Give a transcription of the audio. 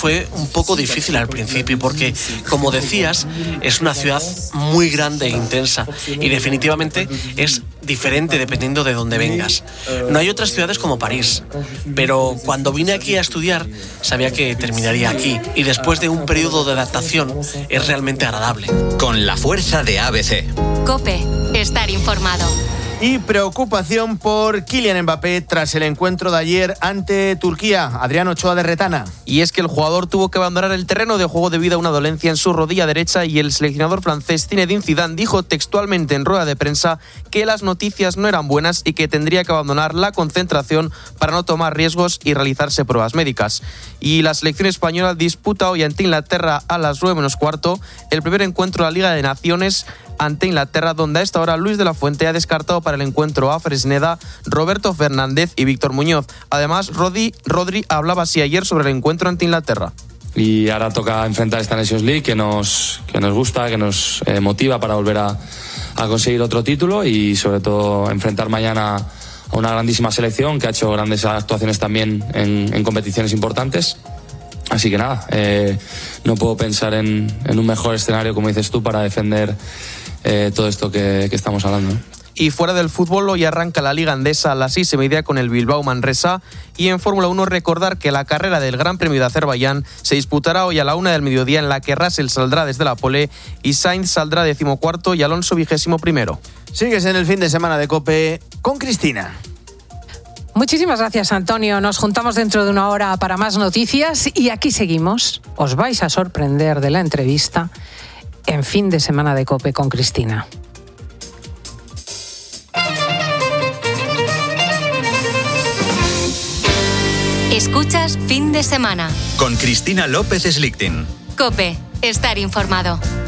fue un poco difícil al principio porque, como decías, es una ciudad muy grande e intensa y definitivamente es diferente dependiendo de dónde vengas. No hay otras ciudades como París, pero cuando vine aquí a estudiar sabía que terminaría aquí y después de un periodo de adaptación es realmente agradable. Con la fuerza de ABC. COPE. Estar informado. Y preocupación por Kylian Mbappé tras el encuentro de ayer ante Turquía. Adrián Ochoa de Retana. Y es que el jugador tuvo que abandonar el terreno de juego debido a una dolencia en su rodilla derecha y el seleccionador francés Zinedine Zidane dijo textualmente en rueda de prensa que las noticias no eran buenas y que tendría que abandonar la concentración para no tomar riesgos y realizarse pruebas médicas. Y la selección española disputa hoy ante Inglaterra a las 9:15 el primer encuentro de la Liga de Naciones ante Inglaterra, donde a esta hora Luis de la Fuente ha descartado para el encuentro a Fresneda, Roberto Fernández y Víctor Muñoz. Además, Rodri hablaba así ayer sobre el encuentro ante Inglaterra. Y ahora toca enfrentar esta Nations League que nos gusta, que nos motiva para volver a conseguir otro título y sobre todo enfrentar mañana a una grandísima selección que ha hecho grandes actuaciones también en competiciones importantes. Así que nada, no puedo pensar en un mejor escenario, como dices tú, para defender todo esto que estamos hablando, ¿no? Y fuera del fútbol, hoy arranca la Liga Endesa a las 6:30 con el Bilbao Manresa. Y en Fórmula 1 recordar que la carrera del Gran Premio de Azerbaiyán se disputará hoy a la 1 del mediodía, en la que Russell saldrá desde la pole y Sainz saldrá 14º y Alonso 21º. Sigues en el fin de semana de COPE con Cristina. Muchísimas gracias, Antonio. Nos juntamos dentro de una hora para más noticias y aquí seguimos. Os vais a sorprender de la entrevista en fin de semana de COPE con Cristina. Escuchas Fin de Semana. Con Cristina López Slichting. COPE. Estar informado.